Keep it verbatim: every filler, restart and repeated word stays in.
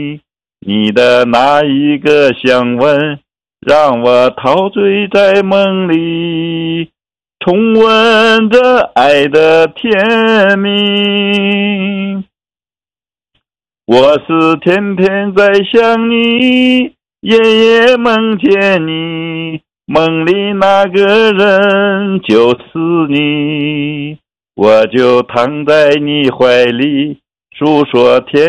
你的那一个香吻，让我陶醉在梦里，重温着爱的甜蜜。我是天天在想你，夜夜梦见你，梦里那个人就是你，我就躺在你怀里，诉说天